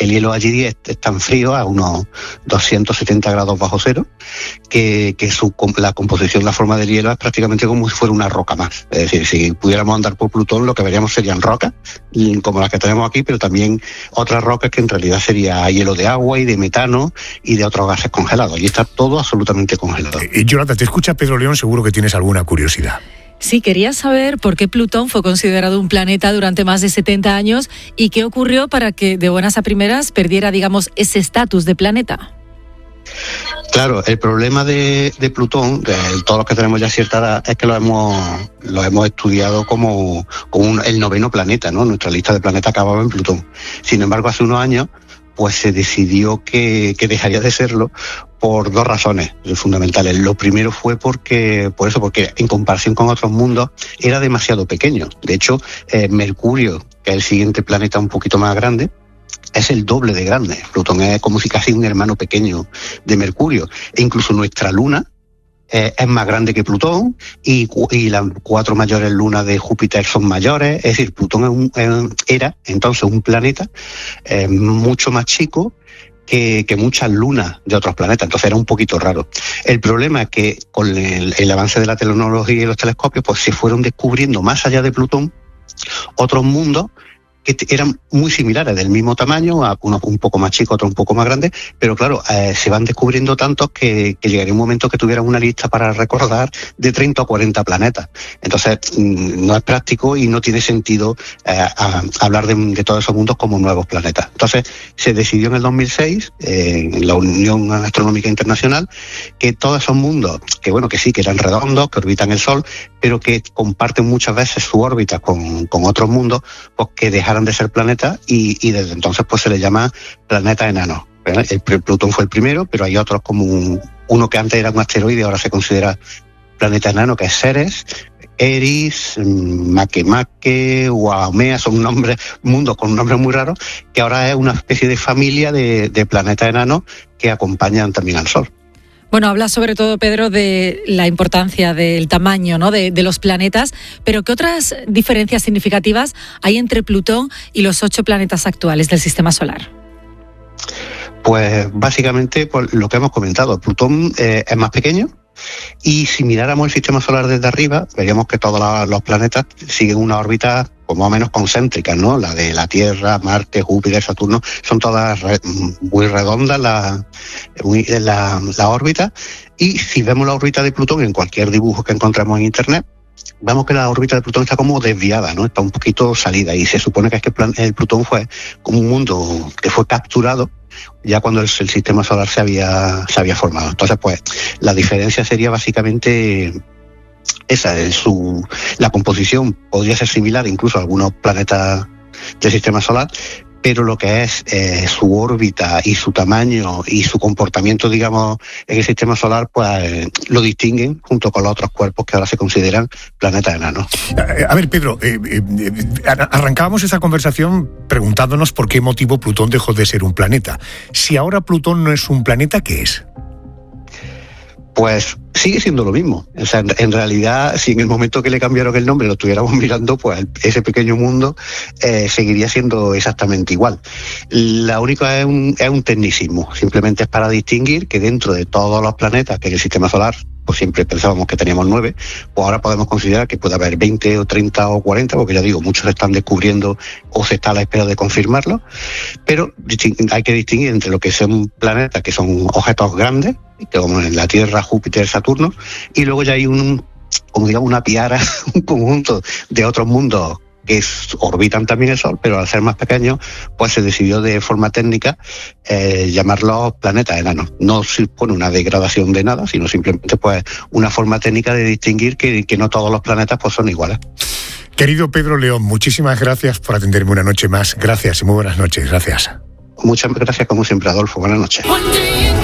el hielo allí es tan frío, a unos 270 grados bajo cero, que la composición, la forma del hielo es prácticamente como si fuera una roca más. Es decir, si pudiéramos andar por Plutón, lo que veríamos serían rocas, como las que tenemos aquí, pero también otras rocas que en realidad sería hielo de agua y de metano y de otros gases congelados. Y está todo absolutamente congelado. Jonathan, te escucha Pedro León, seguro que tienes alguna curiosidad. Sí, quería saber por qué Plutón fue considerado un planeta durante más de 70 años y qué ocurrió para que de buenas a primeras perdiera, digamos, ese estatus de planeta. Claro, el problema de Plutón, de todos los que tenemos ya cierta edad, es que lo hemos estudiado como el 9º planeta, ¿no? Nuestra lista de planetas acababa en Plutón. Sin embargo, hace unos años pues se decidió que dejaría de serlo por 2 razones fundamentales. Lo primero fue porque en comparación con otros mundos era demasiado pequeño. De hecho, Mercurio, que es el siguiente planeta un poquito más grande, es el doble de grande. Plutón es como si casi un hermano pequeño de Mercurio. E incluso nuestra luna es más grande que Plutón y las 4 mayores lunas de Júpiter son mayores. Es decir, Plutón era entonces un planeta mucho más chico que muchas lunas de otros planetas. Entonces era un poquito raro. El problema es que con el avance de la tecnología y los telescopios, pues se fueron descubriendo más allá de Plutón otros mundos que eran muy similares, del mismo tamaño, unos un poco más chicos, otros un poco más grandes, pero claro, se van descubriendo tantos que llegaría un momento que tuvieran una lista para recordar de 30 o 40 planetas. Entonces, no es práctico y no tiene sentido hablar de todos esos mundos como nuevos planetas. Entonces, se decidió en el 2006, en la Unión Astronómica Internacional, que todos esos mundos, que eran redondos, que orbitan el Sol, pero que comparten muchas veces su órbita con otros mundos, pues que dejaran de ser planetas y desde entonces pues se le llama planeta enano. El Plutón fue el primero, pero hay otros como uno que antes era un asteroide, ahora se considera planeta enano, que es Ceres, Eris, Makemake, Haumea, son mundos con nombres muy raros, que ahora es una especie de familia de planetas enanos que acompañan también al Sol. Bueno, habla sobre todo, Pedro, de la importancia del tamaño, ¿no?, de los planetas, pero ¿qué otras diferencias significativas hay entre Plutón y los 8 planetas actuales del Sistema Solar? Pues básicamente por lo que hemos comentado, Plutón es más pequeño y si miráramos el Sistema Solar desde arriba, veríamos que todos los planetas siguen una órbita pues más o menos concéntricas, ¿no? La de la Tierra, Marte, Júpiter, Saturno, son todas muy redondas la órbita. Y si vemos la órbita de Plutón en cualquier dibujo que encontramos en Internet, vemos que la órbita de Plutón está como desviada, ¿no? Está un poquito salida y se supone que es que el Plutón fue como un mundo que fue capturado ya cuando el Sistema Solar se había formado. Entonces, pues, la diferencia sería básicamente esa. La composición podría ser similar incluso a algunos planetas del Sistema Solar, pero lo que es su órbita y su tamaño y su comportamiento, digamos, en el Sistema Solar, pues lo distinguen junto con los otros cuerpos que ahora se consideran planetas enanos. A ver, Pedro, arrancábamos esa conversación preguntándonos por qué motivo Plutón dejó de ser un planeta. Si ahora Plutón no es un planeta, ¿qué es? Pues sigue siendo lo mismo. O sea, en realidad, si en el momento que le cambiaron el nombre lo estuviéramos mirando, pues ese pequeño mundo seguiría siendo exactamente igual. La única es un tecnicismo. Simplemente es para distinguir que dentro de todos los planetas que en el Sistema Solar, pues siempre pensábamos que teníamos 9, pues ahora podemos considerar que puede haber 20 o 30 o 40, porque ya digo, muchos se están descubriendo o se está a la espera de confirmarlo, pero hay que distinguir entre lo que son planetas, que son objetos grandes, como en la Tierra, Júpiter, Saturno, y luego ya hay una piara, un conjunto de otros mundos que orbitan también el Sol, pero al ser más pequeños, pues se decidió de forma técnica llamarlos planetas enanos. No supone una degradación de nada, sino simplemente pues una forma técnica de distinguir que no todos los planetas pues son iguales. Querido Pedro León, muchísimas gracias por atenderme una noche más. Gracias y muy buenas noches. Gracias. Muchas gracias, como siempre, Adolfo. Buenas noches.